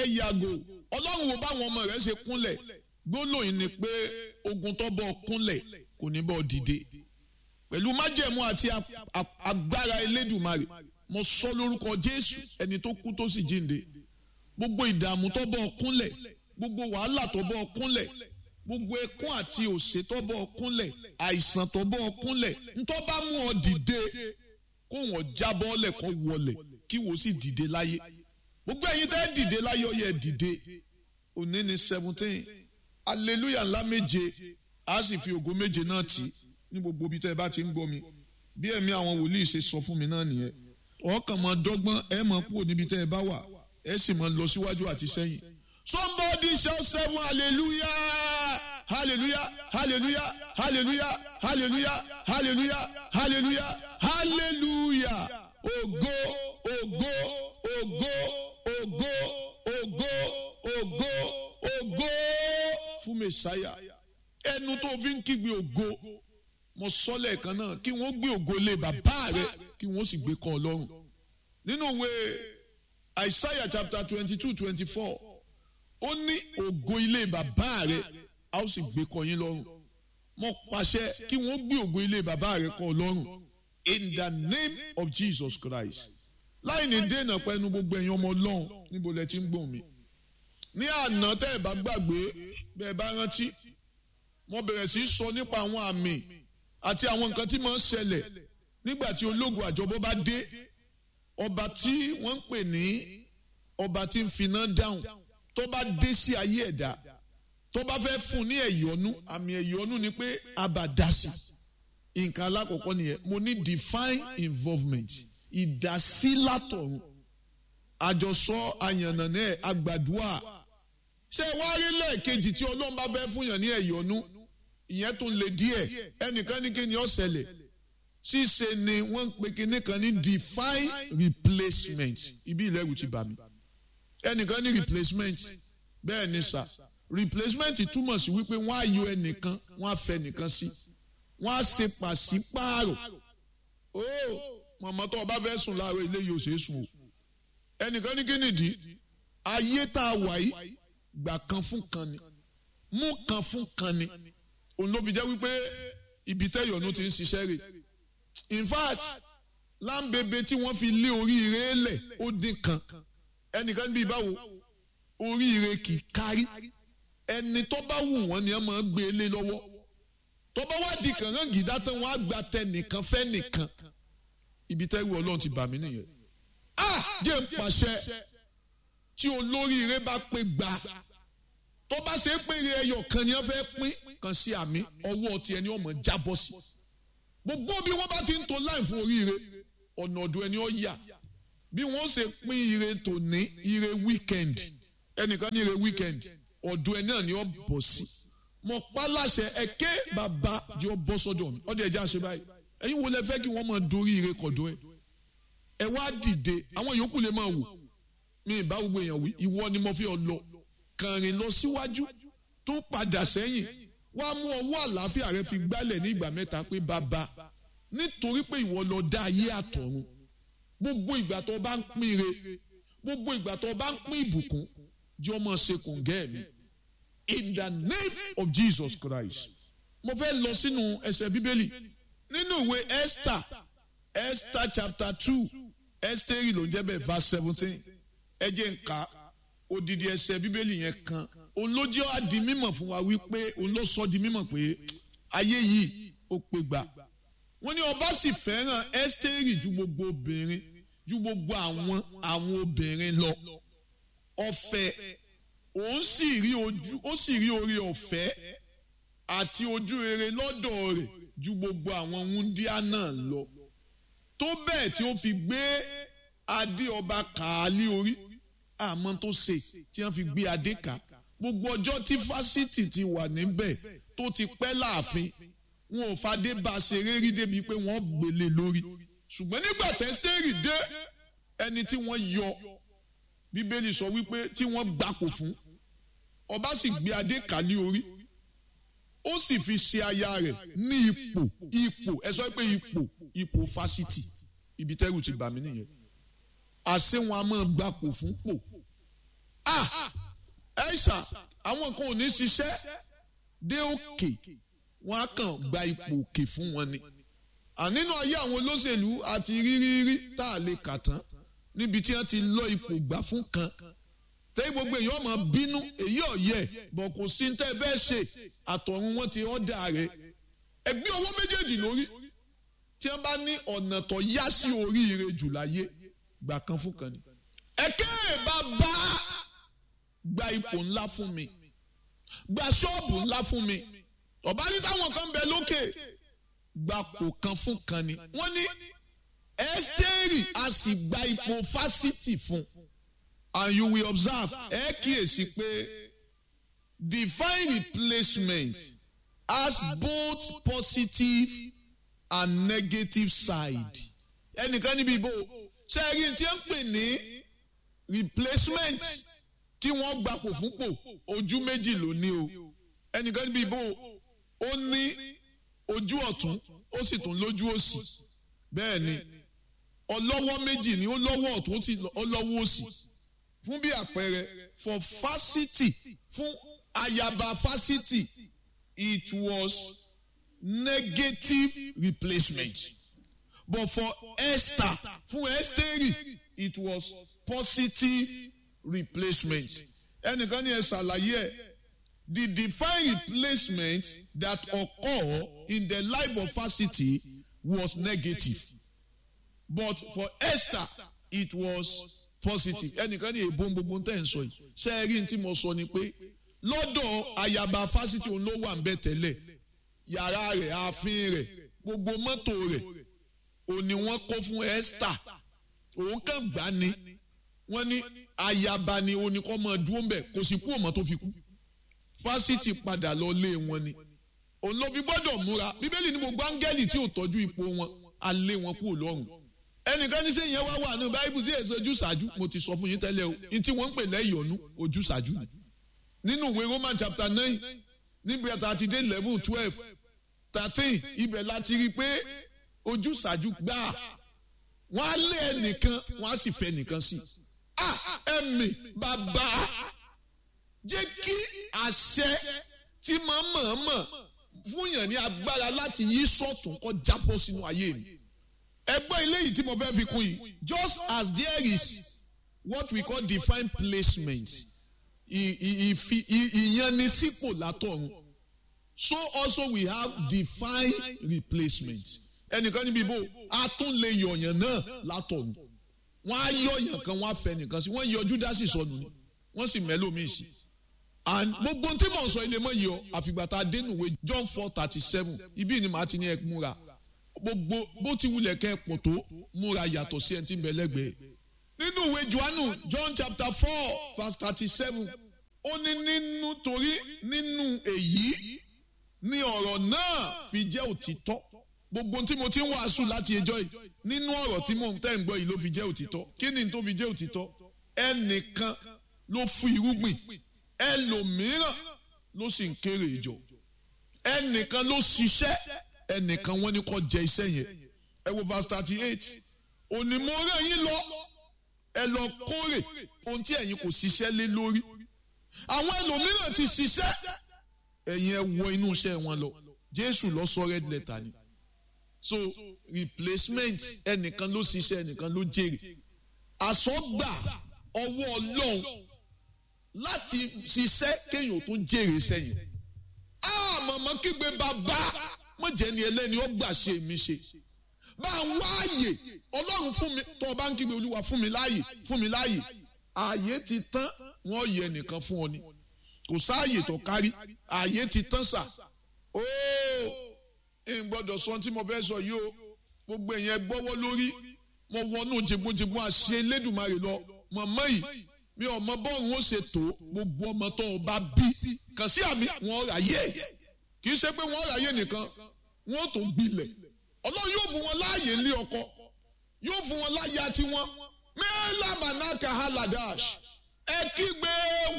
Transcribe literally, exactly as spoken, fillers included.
yàgò ọlọ́run wo báwọn ọmọ rẹ̀ ṣe kúnlẹ̀ gbólóyìn ni pé ogun tó bọ́ kúnlẹ̀ kò ní bọ́ dìde pẹ̀lú májẹ̀mú àti agbára Elédùmarè mo sọ lórúkọ Jésù ẹni tó kú tó sì jíǹde gbogbo ìdààmú tó bọ́ kúnlẹ̀ gbogbo wàhálà tó bọ́ kúnlẹ̀ gbogbo ẹkún àti òṣè tó bọ́ kúnlẹ̀ àìsàn tó bọ́ kúnlẹ̀ ntọ́ bá mú ọ dìde kó wọ́n jábọ́ lẹ̀ kó wọlẹ̀ kí wọ́n sì dìde láyé gbogbo ẹ̀yin tẹ́ dìde láyé ó yẹ dìde òní ni seventeen hallelujah ńlá méje a sì fi ògo méje náà tì ní gbogbo ibi tẹ́ ẹ bá ti ń gbọ́ mi bí ẹ̀mí àwọn wòlíì ṣe sọ fún mi náà nìyẹn ọkàn mọ́ dọ́gbọ́n ẹ mọ̀ kúrò níbi tẹ́ ẹ bá wà ẹ sì mọ̀ lọ síwájú àti sẹ́yìn. Somebody shout seven hallelujah hallelujah hallelujah hallelujah hallelujah hallelujah hallelujah hallelujah ògo ògo ògo ògo ògo ògo ògo fún Mèsáyà ẹnu tó fi ń kígbe ògo mo sọ lẹ́ẹ̀kan náà kí wọ́n gbé ògo lé bàbá rẹ̀ kí wọ́n sì gbé kọ́ Ọlọ́run nínú ìwé Isaiah chapter twenty-two twenty-four ó ní ògo ilé bàbá rẹ̀ a ó sì gbé kọ́ yín lọ́rùn mo pàṣẹ kí wọ́n gbé ògo ilé bàbá rẹ̀ kọ́ Ọlọ́run in the name of Jesus Christ láì ní dènà pẹ̀lú gbogbo ẹ̀yin ọmọ Ọlọ́run níbo lẹ ti ń gbọ́n mi ní àná tẹ́ ẹ bá gbàgbé bẹ́ẹ̀ bá rántí mo bẹ̀rẹ̀ sí í sọ nípa àwọn àmì àti àwọn nǹkan tí máa ń ṣẹlẹ̀ nígbà tí ológun àjọbọ bá dé ọba tí wọ́n ń pè ní ọba tí ń finá dáhùn tó bá dé sí ayé ẹ̀dá tó bá fẹ́ fún ní ẹ̀yọ́nú àmì ẹ̀yọ́nú ni pé abàdásí nǹkan alákọ̀ọ́kọ́ nìyẹn mo ní divine involvement ìdásí látọ̀run àjọsọ àyànnànà ẹ̀ àgbàdua ṣé wàá rí lẹ́ẹ̀kejì tí Ọlọ́run bá fẹ́ fún yàn ní ẹ̀yọ́nú ìyẹn tó le díẹ̀ ẹnìkan ní kíni ó ṣẹlẹ̀ ṣíṣe ni wọ́n ń pe kíní kan ní divine replacement ibi ìlẹ́rù ti bà mí ẹnìkan ní replacement bẹ́ẹ̀ ni sà replacement túmọ̀ sí wípé wọ́n á yọ ẹnìkan wọ́n á fẹ́ nìkan sí wọ́n á ṣe pàṣípààrọ̀ ó mọ̀mọ́ tó o bá fẹ́ sùn láàárọ̀ ilé yóò ṣe é sùn o ẹnìkan ní kíni dì ayé tá a wà yìí gbà kan fún kan ni mú kan fún kan ni òun ló fi jẹ́ wípé ibi tẹ́yọ̀nù ti ń ṣiṣẹ́ rẹ̀ in fact láǹbẹ̀bẹ̀ tí wọ́n fi lé oríire lẹ̀ ó dín kan ẹnìkan bíi báwo oríire kì í kárí ẹni tó bá wù wọ́n ni wọ́n máa gbé e lé lọ́wọ́ tó bá wá di kàngán gìdá tán wọ́n á gba tẹ nìkan fẹ́ nìkan ibi tẹ́rù Ọlọ́run ti bà mí nìyẹn ah jẹ́ ń pàṣẹ tí olóríire bá pé gbà tó bá ṣe é pé ẹyọ kan ni wọ́n fẹ́ pín kan sí àmì ọwọ́ ti ẹni ọmọ jábọ́ sí gbogbo bí wọ́n bá ti ń to láì fún oríire ọ̀nà ọ̀dọ̀ ẹni ó yà bí wọ́n ṣe pín ire tòní ire weekend ẹnìkan ní ire weekend ọ̀dọ̀ ẹni náà ni ó bọ̀ sí mo pa láṣẹ ẹ̀kẹ́ bàbá jẹ́ ó bọ́ sọ́dọ̀ mi ọdẹ ẹja ṣe báyìí ẹ̀yin wo lẹ fẹ́ kí wọ́n máa dorí ire kọ̀dọ̀ ẹ ẹ wá dìde àwọn yòókù lè máa wò mi ìbá gbogbo èèyàn wí ìwọ ni mo fi ọ lọ kàn rìn lọ síwájú tó padà sẹ́yìn wá mú ọwọ́ àlàáfíà rẹ fi gbálẹ̀ ní ìgbà mẹ́ta pé bàbá nítorí pé ìwọ ló dá ayé àtọ̀run gbogbo ìgbà tó bá ń pín ire gbogbo ìgbà tó bá ń pín ìbùkún jọ mọ́ ṣe kòǹgẹ́ mi in the name of Jesus Christ. mo fẹ́ lọ sínú ẹsẹ̀ bíbélì nínú ìwé Esther Esther chapter two Esther ló ń jẹ́ bẹ́ẹ̀ verse seventeen ẹ jẹ́ n kà odidi ẹsẹ̀ bíbélì yẹn kan òun ló jẹ́ á di mímọ̀ fún wa wípé òun ló sọ di mímọ̀ pé ayé yìí ó pé gbà wọ́n ní ọba sì fẹ́ràn Ẹ́sítérì ju gbogbo obìnrin ju gbogbo àwọn àwọn obìnrin lọ ọ̀fẹ́ òun sì rí ojú ó sì rí oore ọ̀fẹ́ àti ojú rere lọ́dọ̀ rẹ̀ ju gbogbo àwọn wúndíá náà lọ tó bẹ́ẹ̀ tí ó fi gbé adé ọba kàálí orí àmọ́ tó ṣe tí wọ́n fi gbé adé kà gbogbo ọjọ́ tí fásitì ti wà níbẹ̀ tó ti pẹ́ láàfin wọn ò fadé bá a ṣeré rí débi pé wọ́n gbélé lórí ṣùgbọ́n nígbà tẹ́sítẹ́rì dé ẹni tí wọ́n yọ bíbélì sọ wípé tí wọ́n gbapò fún ọba sì gbé adé kàálí orí ó sì fi ṣe aya rẹ̀ ní ipò ipò ẹ sọ pé ipò ipò fásitì ibi tẹ́rù ti bà mí nìyẹn àṣé wọn a máa gbapò fún pò ah ẹ̀ṣà àwọn kan ò ní ṣiṣẹ́ dé òkè wọn á kàn gba ipò òkè fún wọn ni ànínú ayé àwọn olóṣèlú àti rírírí tá a lè kà tán níbi tí wọ́n ti lọ ipò gbà fún kan tẹ́yìn gbogbo èèyàn máa bínú èyí ọ̀yẹ́ bọ̀ kò sí tẹ́ fẹ́ ṣe àtọ̀run wọn ti ọ̀dà rẹ̀ ẹgbẹ́ owó méjèèjì lórí tí wọ́n bá ní ọ̀nà tó yá sí oríire jù láyé gbà kan fún kan ni. ẹ̀kẹ́ bàbá gba ipò ńlá fún mi gba ṣọ́ọ̀bù ńlá fún mi ọ̀bá ní táwọn kan bẹ lókè gba kò kan fún kan ni. wọ́n ní Ẹ́sítérì a sì gba ipò fásitì fún and you will observe ẹ kíyèsí pé divine replacement has both positive and negative side. ẹnìkan níbi ìbò ṣe é rí tí ń pè ní replacement kí wọ́n gbapò fúnpò ojú méjì ló ní o. ẹnìkan níbi ìbò ó ní ojú ọ̀tún ó sì tún lójú òsì bẹ́ẹ̀ ni ọlọ́wọ́ méjì ni ó lọ́wọ́ ọ̀tún ó lọ́wọ́ òsì. fún bí àpẹẹrẹ for fásitì fún ayaba fásitì it was negative replacement but for Esther fún Ẹ́sítérì it was positive replacement. ẹnìkan ní ẹ ṣàlàyé ẹ the divine replacement that occur in the life of fásitì was negative but for Esther it was positive. ẹnìkan ní èbó gbogbo tẹ́ ń sọ yìí ṣe é rí tí mo sọ ni pé lọ́dọ̀ ayaba fásitì òun ló wà ń bẹ tẹ́lẹ̀ yàrá rẹ̀ ààfin rẹ̀ gbogbo mọ́tò rẹ̀ òní wọ́n kó fún Esther òun kàn gbá ni wọ́n ní ayaba ni òní kọ́ mọ́ dúró ń bẹ̀ kò sì kú òmọ́ tó fi kú fásitì padà lọ lé wọn ni òun ló fi gbọ́dọ̀ múra bíbélì ní gbogbo áńgẹ́lì tí ò tọ́jú ipò wọn á lé wọn kúrò lọ́rùn. ẹnìkan ní sẹ́yìn wá wà ní báíbù sí èso ojúṣàájú mo ti sọ fún yín tẹ́lẹ̀ o ní tí wọ́n ń pè lẹ́yìn ọ̀nù ojúṣàájú nínú ìwé Roman chapter nine níbi àti dé eleven twelve thirteen ibẹ̀ láti rí i pé ojúṣàájú gbà wọ́n á lé ẹnìkan wọ́n á sì fẹ́ nìkan sí i ẹ̀mí bàbá jẹ́ kí àṣẹ tí màá mọ̀ọ́mọ̀ fún yàn ní agbára láti yí sọ̀tún kó jábọ́ sínú ayé mi. ẹgbẹ́ ilé yìí tí mo fẹ́ fi kún yìí just as there is what we call divine placement ìyanisípò látọ̀run so also we have divine replacement. ẹnìkan níbi ìbò a tún lè yọ̀yàn náà látọ̀run wọ́n á yọ̀yàn kan wọ́n á fẹ́ nìkan sí wọ́n yọ Júdásì sọnù ni wọ́n sì mẹ́lòmíì sí and gbogbo tí mò ń sọ ilé mọ́ yìí ọ àfìgbà tá a dénú ìwé John four thirty seven ibi ni màá ti ní ẹ múra gbogbo bó ti wulẹ̀ kẹ́ ẹ pọ̀ tó múra yàtọ̀ sí ẹni tí ń bẹ lẹ́gbẹ̀ẹ́. nínú ìwé Jòhánù John chapter four verse thirty seven ó ní nínú torí nínú èyí ni ọ̀rọ̀ náà fi jẹ́ òtítọ́ gbogbo tí mo ti ń wàásù láti ẹjọ́ yìí nínú ọ̀rọ̀ tí mò ń tẹ́ ń gbọ́ yìí ló fi jẹ́ òtítọ́. kí ni tó fi jẹ́ òtítọ́? ẹnìkan ló fún irúgbìn ẹlòmíràn ló sì ń kéré ìjọ ẹnìkan ló ṣiṣẹ́ ẹnìkan wọ́n ní kó jẹ iṣẹ́ yẹn. ẹ wo verse thirty eight òní mo rán yín lọ ẹ lọ kórè ohun tí ẹ̀yin kò ṣiṣẹ́ lé lórí. àwọn ẹlòmíràn ti ṣiṣẹ́ ẹ̀yin ẹ wọ inú iṣẹ́ wọn lọ. Jésù lọ sọ red letter ni. so replacement ẹnìkan ló ṣiṣẹ́ ẹnìkan ló jèrè. àsọgbà ọwọ́ Ọlọ́run láti ṣiṣẹ́ kéèyàn tó jèrè sẹ́yìn. a mọ̀mọ́ kígbe bàbá mọ̀jẹ̀ ni ẹlẹ́ni ó gbà ṣe mí ṣe. bá a wá ààyè Ọlọ́run fún mi tó o bá ń kígbe Olúwa fún mi láàyè fún mi láàyè. ààyè ti tán wọ́n yẹ nìkan fún ọ ni kò sáàyè tó kárí ààyè ti tán sà. ooo n gbọ́dọ̀ sọ tí mo fẹ́ sọ yìí o gbogbo èèyàn gbọ́wọ́ lórí mo wọnú jẹgbọ́jẹgbọ́ àṣẹ Elédùmarè lọ mọ̀mọ́ yìí mi ò mọ bọ́ọ̀rùn ó ṣe tó gbogbo ọmọ tó o bá bí kàn sí àmì wọn ráyè kì í ṣe pé wọn ráyè nìkan wọn tó gbilẹ̀ Ọlọ́run yóò fún wọn láàyè ilé ọkọ yóò fún wọn láyà tiwọn mẹ́lá bànákà haladash ẹ kígbe